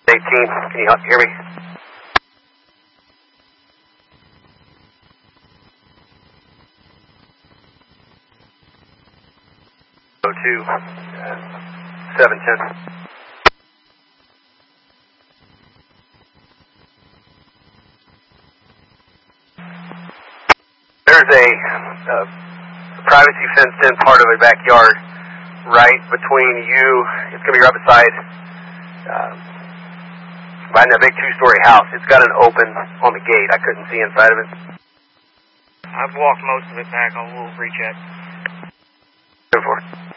18, can you hear me? Go to 710. There's a privacy fenced-in part of a backyard right between you. It's going to be right beside behind that big two-story house. It's got an open on the gate. I couldn't see inside of it. I've walked most of it back. I will recheck. Go for it.